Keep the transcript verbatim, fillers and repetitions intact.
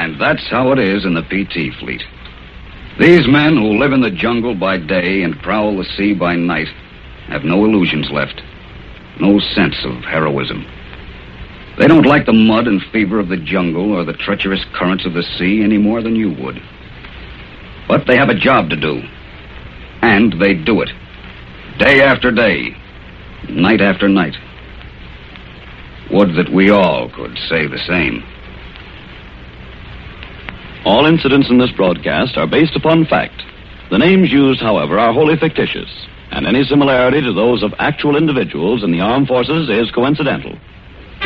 And that's how it is in the P T fleet. These men who live in the jungle by day and prowl the sea by night have no illusions left, no sense of heroism. They don't like the mud and fever of the jungle or the treacherous currents of the sea any more than you would. But they have a job to do, and they do it, day after day, night after night. Would that we all could say the same. All incidents in this broadcast are based upon fact. The names used, however, are wholly fictitious, and any similarity to those of actual individuals in the armed forces is coincidental.